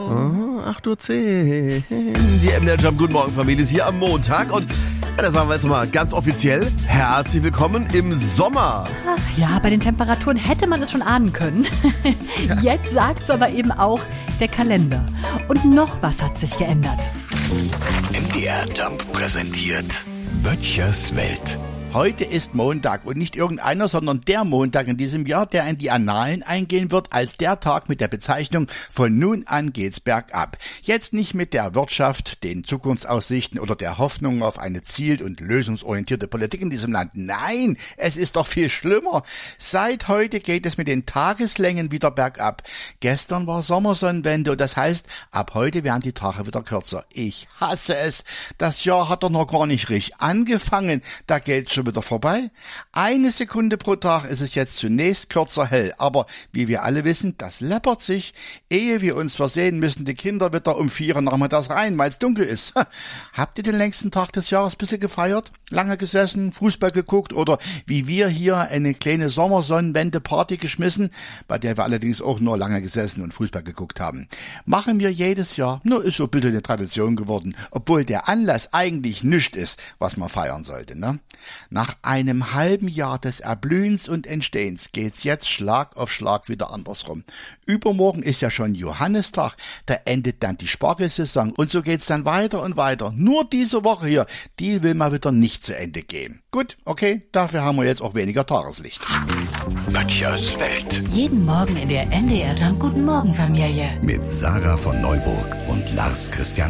Oh, 8:10 Uhr. Die MDR Jump Guten Morgen Familie ist hier am Montag und ja, da sagen wir jetzt mal ganz offiziell herzlich willkommen im Sommer. Ach ja, bei den Temperaturen hätte man es schon ahnen können. Ja. Jetzt sagt's aber eben auch der Kalender. Und noch was hat sich geändert. MDR Jump präsentiert Böttchers Welt. Heute ist Montag und nicht irgendeiner, sondern der Montag in diesem Jahr, der in die Annalen eingehen wird als der Tag mit der Bezeichnung von nun an geht's bergab. Jetzt nicht mit der Wirtschaft, den Zukunftsaussichten oder der Hoffnung auf eine ziel- und lösungsorientierte Politik in diesem Land. Nein, es ist doch viel schlimmer. Seit heute geht es mit den Tageslängen wieder bergab. Gestern war Sommersonnenwende und das heißt, ab heute werden die Tage wieder kürzer. Ich hasse es. Das Jahr hat doch noch gar nicht richtig angefangen. Da geht's schon wieder vorbei. 1 Sekunde pro Tag ist es jetzt zunächst kürzer hell, aber wie wir alle wissen, das läppert sich. Ehe wir uns versehen, müssen die Kinder wieder um 4 Uhr nachmittags rein, weil es dunkel ist. Habt ihr den längsten Tag des Jahres ein bisschen gefeiert? Lange gesessen, Fußball geguckt oder wie wir hier eine kleine Sommersonnenwende-Party geschmissen, bei der wir allerdings auch nur lange gesessen und Fußball geguckt haben. Machen wir jedes Jahr, nur ist so ein bisschen eine Tradition geworden, obwohl der Anlass eigentlich nichts ist, was man feiern sollte, ne? Nach einem halben Jahr des Erblühens und Entstehens geht's jetzt Schlag auf Schlag wieder andersrum. Übermorgen ist ja schon Johannistag, da endet dann die Spargelsaison und so geht's dann weiter und weiter. Nur diese Woche hier, die will mal wieder nicht zu Ende gehen. Gut, okay, dafür haben wir jetzt auch weniger Tageslicht. Böttchers Welt. Jeden Morgen in der MDR Jump Guten Morgen Familie. Mit Sarah von Neuburg und Lars Christian